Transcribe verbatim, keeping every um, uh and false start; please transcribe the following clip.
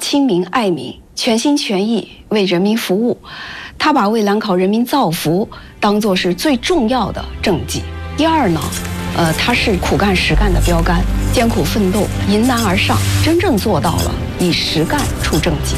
亲民爱民，全心全意为人民服务。他把为兰考人民造福当作是最重要的政绩。第二呢，呃，他是苦干实干的标杆，艰苦奋斗，迎难而上，真正做到了以实干出政绩。